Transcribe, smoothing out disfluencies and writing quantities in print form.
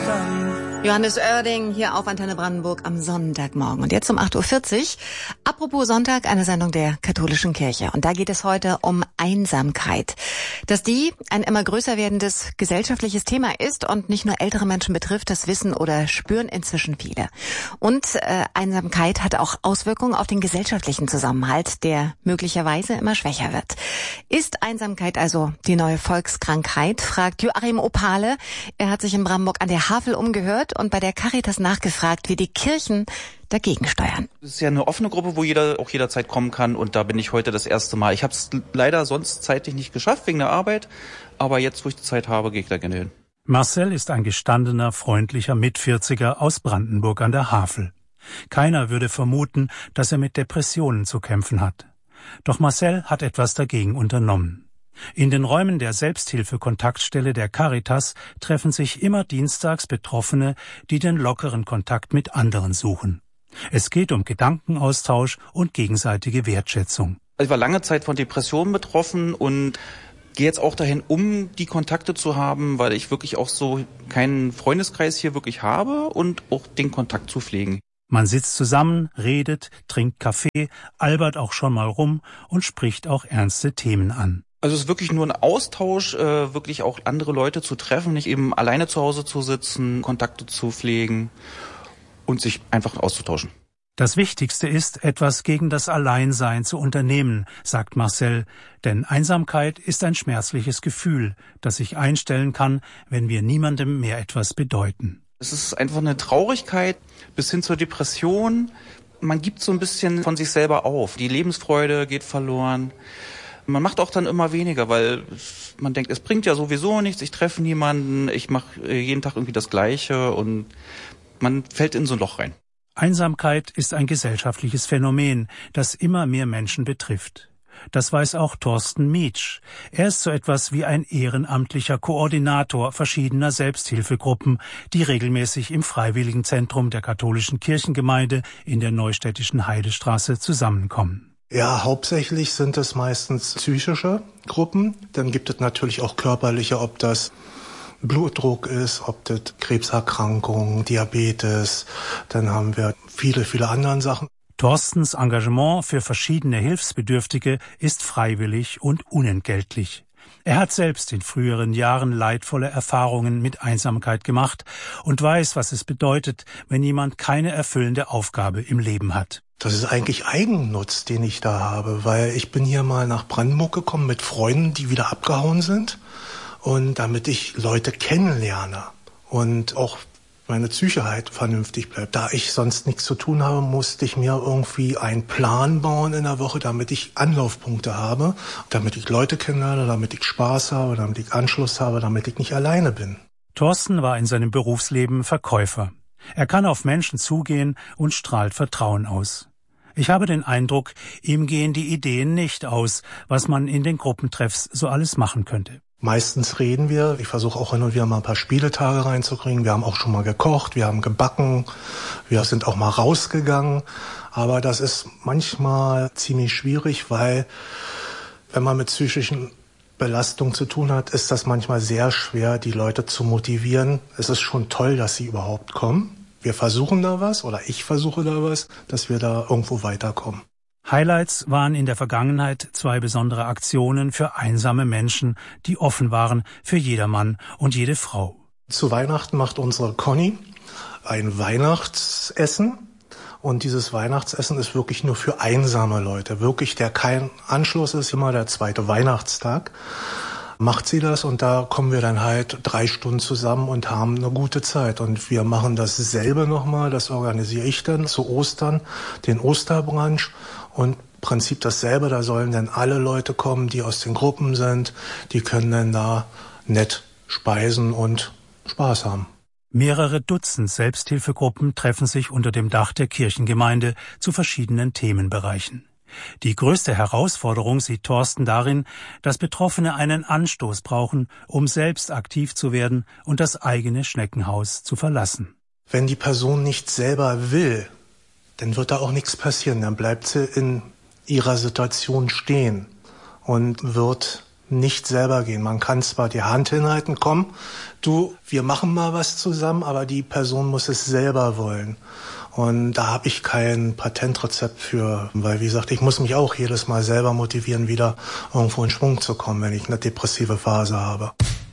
Johannes Oerding hier auf Antenne Brandenburg am Sonntagmorgen. Und jetzt um 8.40 Uhr. Apropos Sonntag, eine Sendung der katholischen Kirche. Und da geht es heute um Einsamkeit. Dass die ein immer größer werdendes gesellschaftliches Thema ist und nicht nur ältere Menschen betrifft, das wissen oder spüren inzwischen viele. Und Einsamkeit hat auch Auswirkungen auf den gesellschaftlichen Zusammenhalt, der möglicherweise immer schwächer wird. Ist Einsamkeit also die neue Volkskrankheit, fragt Joachim Opale. Er hat sich in Brandenburg an der Havel umgehört und bei der Caritas nachgefragt, wie die Kirchen dagegen steuern. Es ist ja eine offene Gruppe, wo jeder auch jederzeit kommen kann, und da bin ich heute das erste Mal. Ich habe es leider sonst zeitlich nicht geschafft, wegen der Arbeit, aber jetzt, wo ich die Zeit habe, gehe ich da gerne hin. Marcel ist ein gestandener, freundlicher Mitvierziger aus Brandenburg an der Havel. Keiner würde vermuten, dass er mit Depressionen zu kämpfen hat. Doch Marcel hat etwas dagegen unternommen. In den Räumen der Selbsthilfe-Kontaktstelle der Caritas treffen sich immer dienstags Betroffene, die den lockeren Kontakt mit anderen suchen. Es geht um Gedankenaustausch und gegenseitige Wertschätzung. Ich war lange Zeit von Depressionen betroffen und gehe jetzt auch dahin, um die Kontakte zu haben, weil ich wirklich auch so keinen Freundeskreis hier wirklich habe und auch den Kontakt zu pflegen. Man sitzt zusammen, redet, trinkt Kaffee, albert auch schon mal rum und spricht auch ernste Themen an. Also es ist wirklich nur ein Austausch, wirklich auch andere Leute zu treffen, nicht eben alleine zu Hause zu sitzen, Kontakte zu pflegen und sich einfach auszutauschen. Das Wichtigste ist, etwas gegen das Alleinsein zu unternehmen, sagt Marcel, denn Einsamkeit ist ein schmerzliches Gefühl, das sich einstellen kann, wenn wir niemandem mehr etwas bedeuten. Es ist einfach eine Traurigkeit bis hin zur Depression. Man gibt so ein bisschen von sich selber auf. Die Lebensfreude geht verloren. Man macht auch dann immer weniger, weil man denkt, es bringt ja sowieso nichts, ich treffe niemanden, ich mache jeden Tag irgendwie das Gleiche und man fällt in so ein Loch rein. Einsamkeit ist ein gesellschaftliches Phänomen, das immer mehr Menschen betrifft. Das weiß auch Thorsten Mietsch. Er ist so etwas wie ein ehrenamtlicher Koordinator verschiedener Selbsthilfegruppen, die regelmäßig im Freiwilligenzentrum der katholischen Kirchengemeinde in der neustädtischen Heidestraße zusammenkommen. Ja, hauptsächlich sind es meistens psychische Gruppen. Dann gibt es natürlich auch körperliche, ob das Blutdruck ist, ob das Krebserkrankungen, Diabetes. Dann haben wir viele andere Sachen. Thorstens Engagement für verschiedene Hilfsbedürftige ist freiwillig und unentgeltlich. Er hat selbst in früheren Jahren leidvolle Erfahrungen mit Einsamkeit gemacht und weiß, was es bedeutet, wenn jemand keine erfüllende Aufgabe im Leben hat. Das ist eigentlich Eigennutz, den ich da habe, weil ich bin hier mal nach Brandenburg gekommen mit Freunden, die wieder abgehauen sind, und damit ich Leute kennenlerne und auch meine Psyche halt vernünftig bleibt. Da ich sonst nichts zu tun habe, musste ich mir irgendwie einen Plan bauen in der Woche, damit ich Anlaufpunkte habe, damit ich Leute kennenlerne, damit ich Spaß habe, damit ich Anschluss habe, damit ich nicht alleine bin. Thorsten war in seinem Berufsleben Verkäufer. Er kann auf Menschen zugehen und strahlt Vertrauen aus. Ich habe den Eindruck, ihm gehen die Ideen nicht aus, was man in den Gruppentreffs so alles machen könnte. Meistens reden wir. Ich versuche auch hin und wieder mal ein paar Spieletage reinzukriegen. Wir haben auch schon mal gekocht, wir haben gebacken, wir sind auch mal rausgegangen. Aber das ist manchmal ziemlich schwierig, weil wenn man mit psychischen Belastungen zu tun hat, ist das manchmal sehr schwer, die Leute zu motivieren. Es ist schon toll, dass sie überhaupt kommen. Wir versuchen da was, oder ich versuche da was, dass wir da irgendwo weiterkommen. Highlights waren in der Vergangenheit 2 besondere Aktionen für einsame Menschen, die offen waren für jedermann und jede Frau. Zu Weihnachten macht unsere Conny ein Weihnachtsessen. Und dieses Weihnachtsessen ist wirklich nur für einsame Leute. Wirklich, der kein Anschluss ist, immer der 2. Weihnachtstag. Macht sie das, und da kommen wir dann halt 3 Stunden zusammen und haben eine gute Zeit. Und wir machen dasselbe nochmal, das organisiere ich dann zu Ostern, den Osterbrunch, und im Prinzip dasselbe, da sollen dann alle Leute kommen, die aus den Gruppen sind, die können dann da nett speisen und Spaß haben. Mehrere Dutzend Selbsthilfegruppen treffen sich unter dem Dach der Kirchengemeinde zu verschiedenen Themenbereichen. Die größte Herausforderung sieht Thorsten darin, dass Betroffene einen Anstoß brauchen, um selbst aktiv zu werden und das eigene Schneckenhaus zu verlassen. Wenn die Person nicht selber will, dann wird da auch nichts passieren. Dann bleibt sie in ihrer Situation stehen und wird nicht selber gehen. Man kann zwar die Hand hinhalten, komm, du, wir machen mal was zusammen, aber die Person muss es selber wollen. Und da habe ich kein Patentrezept für, weil wie gesagt, ich muss mich auch jedes Mal selber motivieren, wieder irgendwo in Schwung zu kommen, wenn ich eine depressive Phase habe.